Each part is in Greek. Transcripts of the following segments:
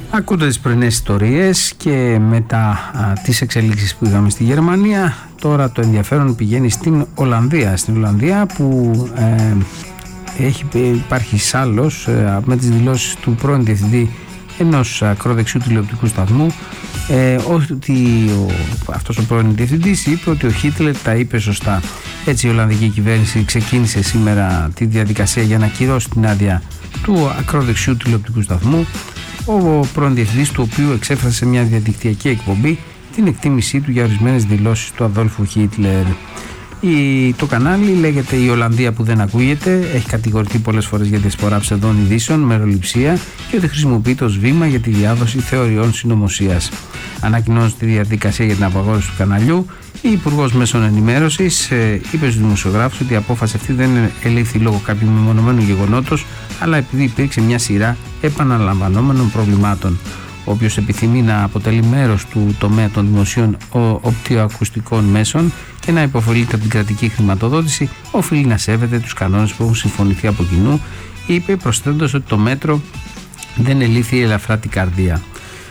Ακούτε τις πρωινές ιστορίες και μετά τις εξελίξεις που είχαμε στη Γερμανία, τώρα το ενδιαφέρον πηγαίνει στην Ολλανδία. Στην Ολλανδία που υπάρχει σάλος με τις δηλώσεις του πρώην διευθυντή ενός ακροδεξιού τηλεοπτικού σταθμού, ότι αυτός ο πρώην διευθυντής είπε ότι ο Χίτλερ τα είπε σωστά. Έτσι η Ολλανδική κυβέρνηση ξεκίνησε σήμερα τη διαδικασία για να ακυρώσει την άδεια του ακροδεξιού τηλεοπτικού σταθμού, ο πρώην διευθυντής του οποίου εξέφρασε σε μια διαδικτυακή εκπομπή την εκτίμησή του για ορισμένες δηλώσεις του Αδόλφου Χίτλερ. Το κανάλι λέγεται «Η Ολλανδία που δεν ακούγεται», έχει κατηγορηθεί πολλές φορές για διασπορά ψευδών ειδήσεων, μεροληψία και ότι χρησιμοποιείται ως βήμα για τη διάδοση θεωριών συνωμοσίας. Ανακοινώνοντας τη διαδικασία για την απαγόρευση του καναλιού, η Υπουργός Μέσων Ενημέρωσης είπε στους δημοσιογράφους ότι η απόφαση αυτή δεν ελήφθη λόγω κάποιου μεμονωμένου γεγονότος, αλλά επειδή υπήρξε μια σειρά επαναλαμβανόμενων προβλημάτων. Όποιος επιθυμεί να αποτελεί μέρος του τομέα των δημοσίων οπτικοακουστικών μέσων και να υποφελείται από την κρατική χρηματοδότηση, οφείλει να σέβεται τους κανόνες που έχουν συμφωνηθεί από κοινού, είπε, προσθέτοντας ότι το μέτρο δεν ελήφθη ελαφρά την καρδία.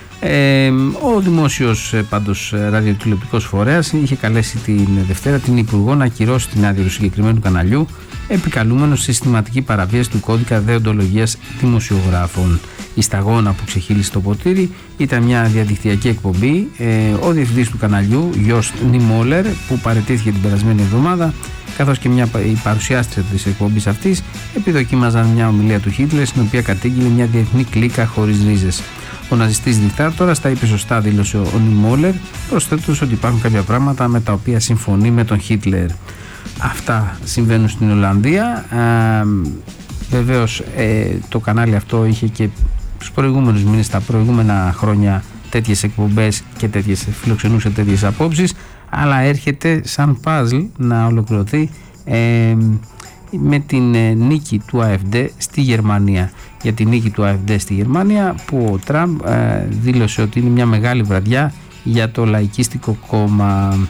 Ο δημόσιος πάντως ραδιοτηλεοπτικός φορέας είχε καλέσει την Δευτέρα την Υπουργό να ακυρώσει την άδεια του συγκεκριμένου καναλιού, επικαλούμενος συστηματική παραβίαση του κώδικα δεοντολογίας δημοσιογράφων. Η σταγόνα που ξεχύλισε το ποτήρι ήταν μια διαδικτυακή εκπομπή. Ο διευθυντής του καναλιού, Γιώστ Νίμολερ, που παραιτήθηκε την περασμένη εβδομάδα, καθώς και η παρουσιάστρια της εκπομπής αυτής, επιδοκίμαζαν μια ομιλία του Χίτλερ, στην οποία κατήγγειλε μια διεθνή κλίκα χωρίς ρίζες. Ο ναζιστής δικτάτορας τα είπε σωστά, δήλωσε ο Νίμολερ, προσθέτοντας ότι υπάρχουν κάποια πράγματα με τα οποία συμφωνεί με τον Χίτλερ. Αυτά συμβαίνουν στην Ολλανδία. Βεβαίως το κανάλι αυτό είχε και τους προηγούμενους μήνες, τα προηγούμενα χρόνια, τέτοιες εκπομπές και φιλοξενούσε τέτοιες απόψεις, αλλά έρχεται σαν παζλ να ολοκληρωθεί με την νίκη του AfD στη Γερμανία. Για την νίκη του AfD στη Γερμανία, που ο Τραμπ δήλωσε ότι είναι μια μεγάλη βραδιά για το λαϊκίστικο κόμμα.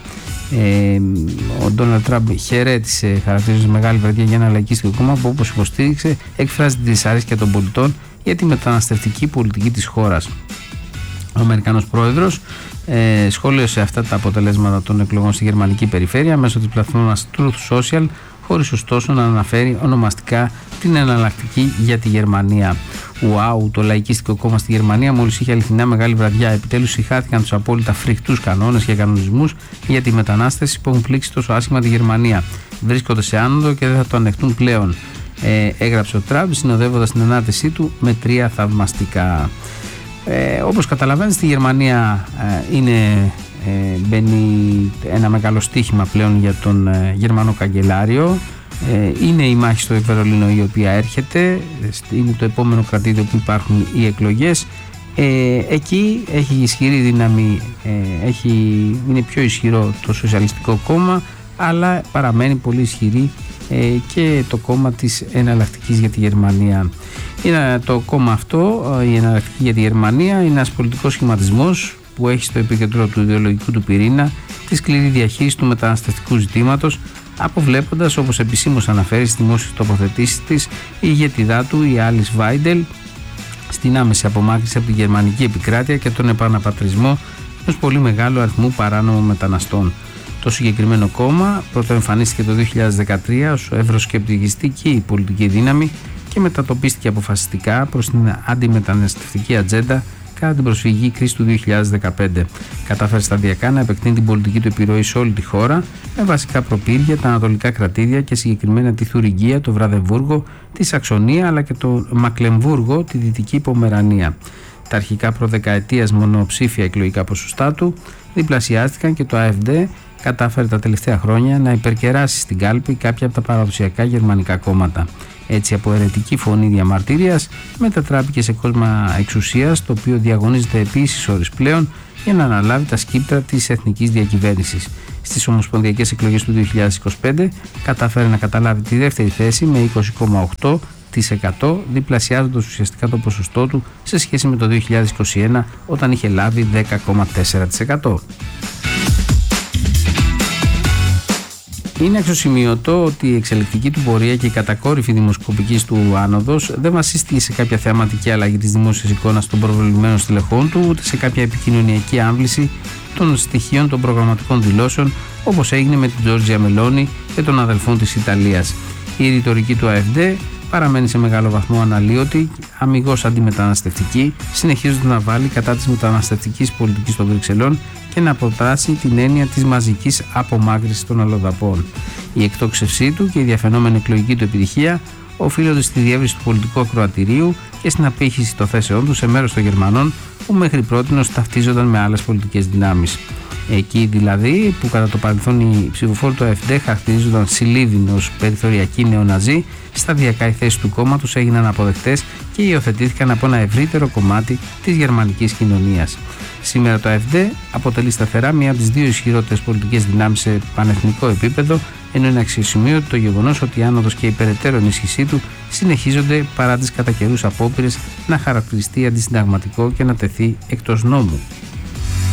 Ο Ντόναλντ Τραμπ χαιρέτησε, χαρακτηρίζει μεγάλη βραδιά για ένα λαϊκίστικο κόμμα που, όπως υποστήριξε, εκφράζει τη δυσαρέσκεια των πολιτών για τη μεταναστευτική πολιτική της χώρας. Ο Αμερικανός πρόεδρος σχόλιασε αυτά τα αποτελέσματα των εκλογών στη γερμανική περιφέρεια μέσω της πλατφόρμας Truth Social, χωρίς ωστόσο να αναφέρει ονομαστικά την εναλλακτική για τη Γερμανία. Ουάου, το λαϊκίστικο κόμμα στη Γερμανία μόλις είχε αληθινά μεγάλη βραδιά. Επιτέλους συχάθηκαν τους απόλυτα φρικτούς κανόνες και κανονισμούς για τη μετανάστευση που έχουν πλήξει τόσο άσχημα τη Γερμανία. Βρίσκονται σε άνοδο και δεν θα το ανεχτούν πλέον, έγραψε ο Τραμπ, συνοδεύοντας την ανάρτησή του με 3 θαυμαστικά. Όπως καταλαβαίνετε, στη Γερμανία μπαίνει ένα μεγάλο στοίχημα πλέον για τον Γερμανό καγκελάριο. Είναι η μάχη στο Βερολίνο η οποία έρχεται, είναι το επόμενο κρατήδιο που υπάρχουν οι εκλογές. Εκεί έχει ισχυρή δύναμη, είναι πιο ισχυρό το Σοσιαλιστικό κόμμα, αλλά παραμένει πολύ ισχυρή και το κόμμα της Εναλλακτικής για τη Γερμανία. Το κόμμα αυτό, η Εναλλακτική για τη Γερμανία, είναι ένας πολιτικός σχηματισμός που έχει στο επίκεντρο του ιδεολογικού του πυρήνα τη σκληρή διαχείριση του μεταναστευτικού ζητήματος, αποβλέποντας, όπως επισήμως αναφέρει στις δημόσιες τοποθετήσεις της, η ηγετιδά του, η Άλις Βάιντελ, στην άμεση απομάκρυνση από τη γερμανική επικράτεια και τον επαναπατρισμό ενός πολύ μεγάλου αριθμού παράνομων μεταναστών. Το συγκεκριμένο κόμμα πρωτοεμφανίστηκε το 2013 ως ευρωσκεπτικιστική πολιτική δύναμη και μετατοπίστηκε αποφασιστικά προς την αντιμεταναστευτική ατζέντα κατά την προσφυγική κρίση του 2015. Κατάφερε σταδιακά να επεκτείνει την πολιτική του επιρροή σε όλη τη χώρα, με βασικά προπύργια τα ανατολικά κρατήδια και συγκεκριμένα τη Θουριγκία, το Βραδεμβούργο, τη Σαξονία αλλά και το Μακλεμβούργο, τη Δυτική Πομερανία. Τα αρχικά προδεκαετίας μονοψήφια εκλογικά ποσοστά του διπλασιάστηκαν και το AfD κατάφερε τα τελευταία χρόνια να υπερκεράσει στην κάλπη κάποια από τα παραδοσιακά γερμανικά κόμματα. Έτσι, από αιρετική φωνή διαμαρτυρίας μετατράπηκε σε κόσμο εξουσίας, το οποίο διαγωνίζεται επίσης ώρες πλέον για να αναλάβει τα σκύπτρα της εθνικής διακυβέρνησης. Στις ομοσπονδιακές εκλογές του 2025 κατάφερε να καταλάβει τη δεύτερη θέση με 20,8%, διπλασιάζοντας ουσιαστικά το ποσοστό του σε σχέση με το 2021, όταν είχε λάβει 10,4%. Είναι αξιοσημείωτο ότι η εξελικτική του πορεία και η κατακόρυφη δημοσκοπικής του άνοδος δεν βασίστηκε σε κάποια θεαματική αλλαγή της δημόσιας εικόνας των προβεβλημένων στελεχών του, ούτε σε κάποια επικοινωνιακή άμβληση των στοιχείων των προγραμματικών δηλώσεων, όπως έγινε με την Τζόρτζια Μελόνι και των αδελφών της Ιταλίας. Η ρητορική του ΑΕΦΔ παραμένει σε μεγάλο βαθμό αναλύωτη, αμιγώς αντιμεταναστευτική, συνεχίζοντας να βάλει κατά της μεταναστευτικής πολιτικής των Βρυξελών και να αποτράσει την έννοια της μαζικής απομάκρυνσης των αλλοδαπών. Η εκτόξευσή του και η διαφαινόμενη εκλογική του επιτυχία οφείλονται στη διεύρυνση του πολιτικού ακροατηρίου και στην απήχηση των θέσεών του σε μέρος των Γερμανών που μέχρι πρότινος ταυτίζονταν με άλλες πολιτικές δυνάμεις. Εκεί δηλαδή που κατά το παρελθόν οι ψηφοφόροι του ΑΕΦΔ χαρακτηρίζονταν σιλίδιν ως περιθωριακοί νεοναζί, σταδιακά οι θέσεις του κόμματος έγιναν αποδεκτές και υιοθετήθηκαν από ένα ευρύτερο κομμάτι της γερμανικής κοινωνίας. Σήμερα το ΑΕΦΔ αποτελεί σταθερά μία από τις δύο ισχυρότερες πολιτικές δυνάμεις σε πανεθνικό επίπεδο, ενώ είναι αξιοσημείωτο το γεγονός ότι η άνοδος και η περαιτέρω ενίσχυσή του συνεχίζονται παρά τις κατά καιρούς απόπειρες να χαρακτηριστεί αντισυνταγματικό και να τεθεί εκτός νόμου.